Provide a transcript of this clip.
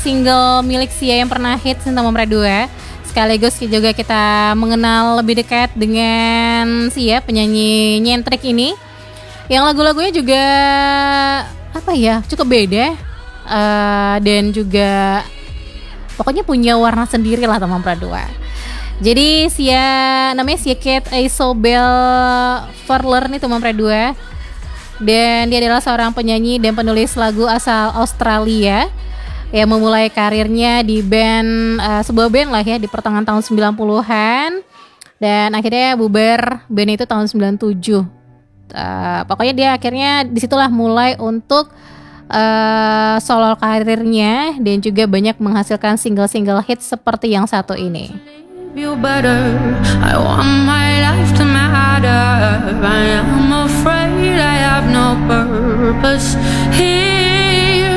single milik Sia yang pernah hits Cinta Memperdua 2. Sekaligus juga kita mengenal lebih dekat dengan Sia, penyanyi nyentrik ini. Yang lagu-lagunya juga cukup beda dan juga pokoknya punya warna sendiri lah Cinta Memperdua 2. Jadi namanya Sia Kate Isobel Furler nih Cinta Memperdua 2. Dan dia adalah seorang penyanyi dan penulis lagu asal Australia yang memulai karirnya di sebuah band lah ya di pertengahan tahun 90-an dan akhirnya bubar band itu tahun 97. Pokoknya dia akhirnya disitulah mulai untuk solo karirnya dan juga banyak menghasilkan single-single hits seperti yang satu ini. You better, I want my life to matter. I am afraid I have no purpose here.